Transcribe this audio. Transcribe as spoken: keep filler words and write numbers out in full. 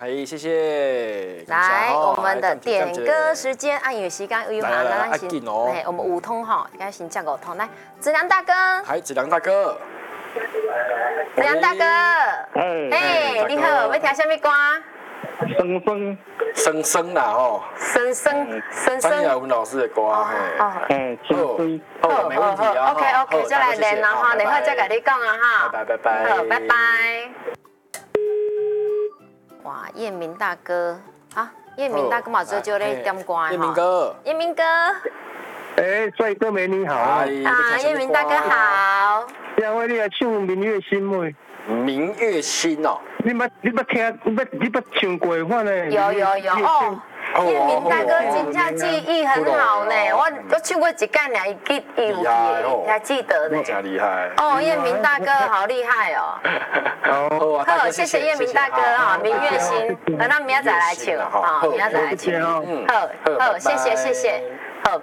嘿，谢谢。 来，我们的点歌时间，啊，因为时间有限， 来来来， 先， 紧哦。 哎，我们五通哈，应该先叫五通。来，子良大哥。 嗨，子良大哥。 子良大哥。哎，你好，要听什么歌？ 生生生生啦吼。 生生生生。 张雅文老师的歌嘿。 哦。 哎，生生。 好，没问题啊。 OK OK，再来练啦哈，等会再跟你讲啊哈。 拜拜拜拜。 好，拜拜。哇，叶明大哥，好，叶明大哥嘛，最就咧点歌哈。 叶明哥， 叶明哥， 哎，帅哥美女好啊！叶明大哥好。 两位你来唱《明月心》未？ 明月心哦。 你捌你捌听你捌你捌唱过款呢？ 有有有哦。叶明大哥真正记忆很好呢，我我唱过一届俩，伊记伊有记，还记得呢。 真厉害。 哦，叶明大哥好厉害哦。 好， 好，谢谢叶明大哥哈，明月心，等他明仔再来唱哈，明仔再来唱。嗯，好好，谢谢谢谢，好，